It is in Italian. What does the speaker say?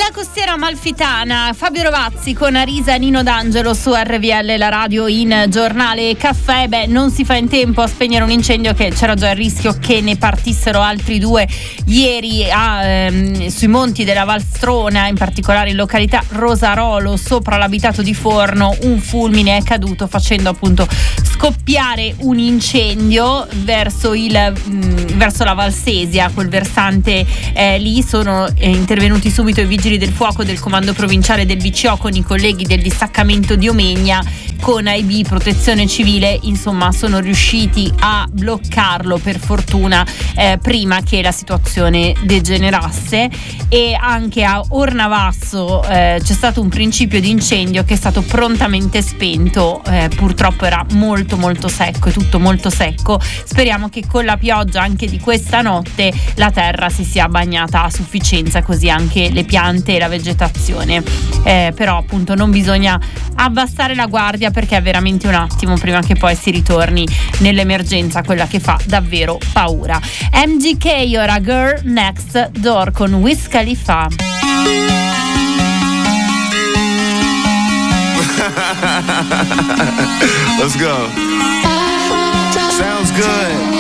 La costiera amalfitana, Fabio Rovazzi con Arisa e Nino D'Angelo su RVL, la radio in giornale caffè. Non si fa in tempo a spegnere un incendio, che c'era già il rischio che ne partissero altri due ieri sui monti della Valstrona, in particolare in località Rosarolo, sopra l'abitato di Forno. Un fulmine è caduto facendo appunto scoppiare un incendio verso la Valsesia, quel versante lì. Sono intervenuti subito i vigili del fuoco del comando provinciale del VCO con i colleghi del distaccamento di Omegna, con AIB, protezione civile. Insomma, sono riusciti a bloccarlo, per fortuna, prima che la situazione degenerasse. E anche a Ornavasso c'è stato un principio di incendio che è stato prontamente spento. Purtroppo era molto molto secco, è tutto molto secco. Speriamo che con la pioggia anche di questa notte la terra si sia bagnata a sufficienza, così anche le piante e la vegetazione. Però appunto non bisogna abbassare la guardia, perché è veramente un attimo prima che poi si ritorni nell'emergenza, quella che fa davvero paura. MGK ora, Girl Next Door con Wiz Khalifa. Let's go. Sounds good.